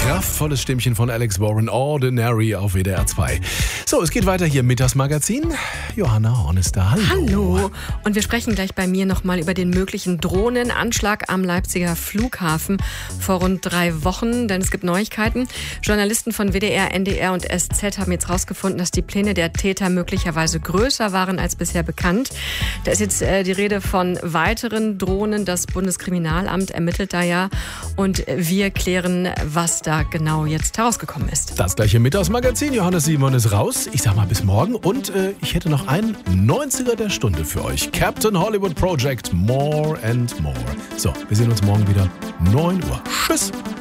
Kraftvolles Stimmchen von Alex Warren, Ordinary auf WDR 2. So, es geht weiter hier mit das Magazin. Johanna Horn ist da. Hallo. Hallo. Und wir sprechen gleich bei mir nochmal über den möglichen Drohnenanschlag am Leipziger Flughafen vor rund 3 Wochen. Denn es gibt Neuigkeiten. Journalisten von WDR, NDR und SZ haben jetzt rausgefunden, dass die Pläne der Täter möglicherweise größer waren als bisher bekannt. Da ist jetzt die Rede von weiteren Drohnen. Das Bundeskriminalamt ermittelt da ja. Und wir klären, was da genau jetzt herausgekommen ist. Das gleiche mit aus Magazin. Johannes Simon ist raus. Ich sag mal bis morgen. Und ich hätte noch einen 90er der Stunde für euch. Captain Hollywood Project, More and More. So, wir sehen uns morgen wieder 9 Uhr. Tschüss.